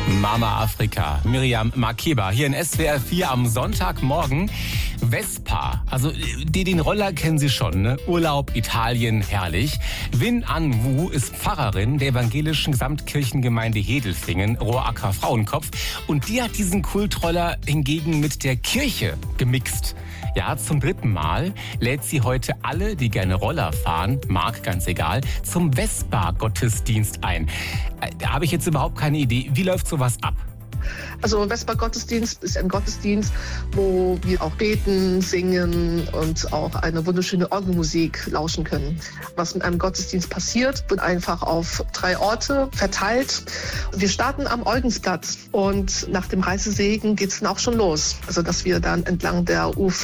Mama Afrika, Miriam Makeba, hier in SWR 4 am Sonntagmorgen. Vespa, also den Roller kennen Sie schon, ne? Urlaub, Italien, herrlich. Win An Wu ist Pfarrerin der evangelischen Gesamtkirchengemeinde Hedelfingen, Roracker Frauenkopf. Und die hat diesen Kultroller hingegen mit der Kirche gemixt. Ja, zum 3. Mal lädt sie heute alle, die gerne Roller fahren, mag ganz egal, zum Vespa-Gottesdienst ein. Da habe ich jetzt überhaupt keine Idee. Wie läuft sowas ab? Also Vespa-Gottesdienst ist ein Gottesdienst, wo wir auch beten, singen und auch eine wunderschöne Orgelmusik lauschen können. Was mit einem Gottesdienst passiert, wird einfach auf 3 Orte verteilt. Wir starten am Eugensplatz und nach dem Reisesegen geht es dann auch schon los. Also dass wir dann entlang der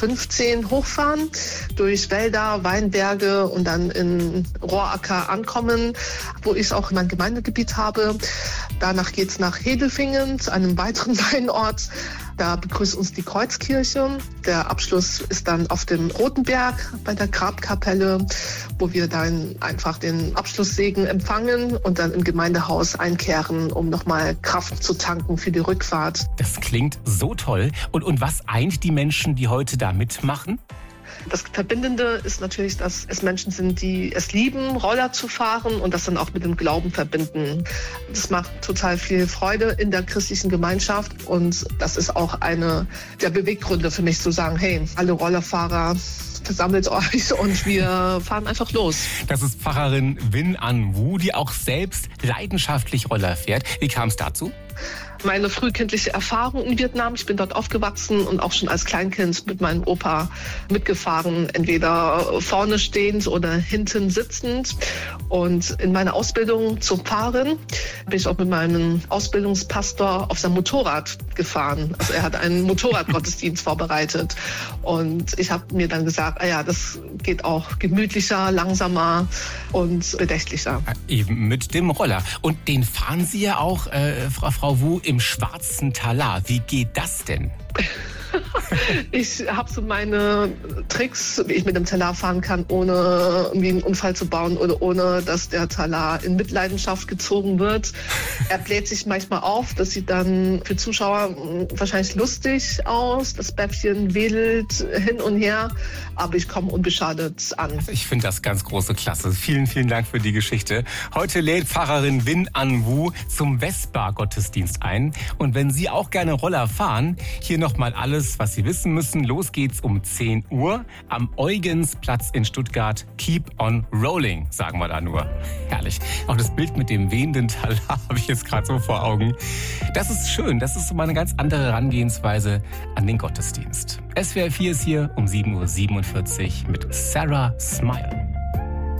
U15 hochfahren, durch Wälder, Weinberge und dann in Roracker ankommen, wo ich auch mein Gemeindegebiet habe. Danach geht es nach Hedelfingen, zu einem weiteren Weinort. Da begrüßt uns die Kreuzkirche. Der Abschluss ist dann auf dem Roten Berg bei der Grabkapelle, wo wir dann einfach den Abschlusssegen empfangen und dann im Gemeindehaus einkehren, um nochmal Kraft zu tanken für die Rückfahrt. Das klingt so toll. Und was eint die Menschen, die heute da mitmachen? Das Verbindende ist natürlich, dass es Menschen sind, die es lieben, Roller zu fahren und das dann auch mit dem Glauben verbinden. Das macht total viel Freude in der christlichen Gemeinschaft und das ist auch eine der Beweggründe für mich zu sagen, hey, alle Rollerfahrer, versammelt euch und wir fahren einfach los. Das ist Pfarrerin Win An Wu, die auch selbst leidenschaftlich Roller fährt. Wie kam es dazu? Meine frühkindliche Erfahrung in Vietnam. Ich bin dort aufgewachsen und auch schon als Kleinkind mit meinem Opa mitgefahren, entweder vorne stehend oder hinten sitzend. Und in meiner Ausbildung zur Pfarrerin bin ich auch mit meinem Ausbildungspastor auf seinem Motorrad gefahren. Also er hat einen Motorradgottesdienst vorbereitet. Und ich habe mir dann gesagt, das geht auch gemütlicher, langsamer und bedächtlicher. Eben mit dem Roller. Und den fahren Sie ja auch, Frau Wu, im schwarzen Talar. Wie geht das denn? Ich habe so meine Tricks, wie ich mit dem Talar fahren kann, ohne irgendwie einen Unfall zu bauen oder ohne, dass der Talar in Mitleidenschaft gezogen wird. Er bläht sich manchmal auf, das sieht dann für Zuschauer wahrscheinlich lustig aus. Das Bäffchen wedelt hin und her, aber ich komme unbeschadet an. Also ich finde das ganz große Klasse. Vielen, vielen Dank für die Geschichte. Heute lädt Pfarrerin Win An Wu zum Vespa-Gottesdienst ein. Und wenn Sie auch gerne Roller fahren, hier nochmal alles, was Sie wissen müssen. Los geht's um 10 Uhr am Eugensplatz in Stuttgart. Keep on rolling, sagen wir da nur. Herrlich. Auch das Bild mit dem wehenden Talar habe ich jetzt gerade so vor Augen. Das ist schön. Das ist so mal eine ganz andere Herangehensweise an den Gottesdienst. SWR 4 ist hier um 7:47 Uhr mit Sarah Smile.